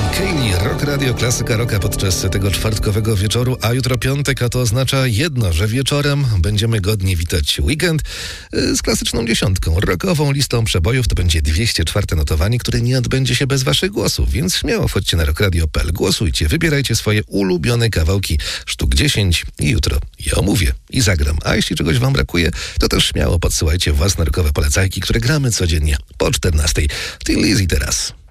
Kaylee, Rock Radio, klasyka rocka podczas tego czwartkowego wieczoru, a jutro piątek, a to oznacza jedno, że wieczorem będziemy godnie witać weekend z klasyczną dziesiątką, rockową listą przebojów. To będzie 204 notowanie, które nie odbędzie się bez waszych głosów, więc śmiało wchodźcie na rockradio.pl, głosujcie, wybierajcie swoje ulubione kawałki, sztuk 10 i jutro je omówię i zagram. A jeśli czegoś wam brakuje, to też śmiało podsyłajcie własne rockowe polecajki, które gramy codziennie po 14. Till Lizzy teraz.